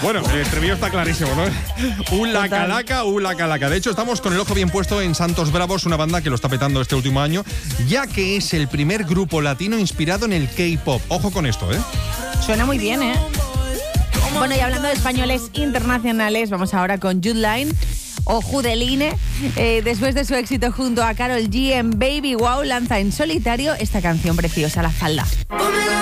Bueno, el estribillo está clarísimo, ¿no? Ula calaca. De hecho, estamos con el ojo bien puesto en Santos Bravos, una banda que lo está petando este último año, ya que es el primer grupo latino inspirado en el K-pop. Ojo con esto, ¿eh? Suena muy bien, ¿eh? Bueno, y hablando de españoles internacionales, vamos ahora con Judeline o Judeline. Después de su éxito junto a Karol G en Baby Wow, lanza en solitario esta canción preciosa, La Falda.